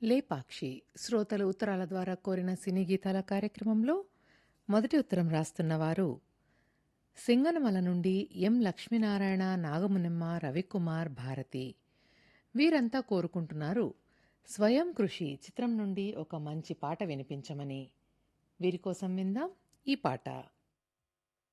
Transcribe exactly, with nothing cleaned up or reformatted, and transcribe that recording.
లేపాక్షి శ్రోతలు ఉత్తరాల ద్వారా కోరిన సినీ గీతాల కార్యక్రమంలో మొదటి ఉత్తరం రాస్తున్నవారు సింగనమల నుండి ఎం లక్ష్మీనారాయణ, నాగమునమ్మ, రవికుమార్, భారతి. వీరంతా కోరుకుంటున్నారు స్వయం కృషి చిత్రం నుండి ఒక మంచి పాట వినిపించమని. వీరి కోసం విందాం ఈ పాట.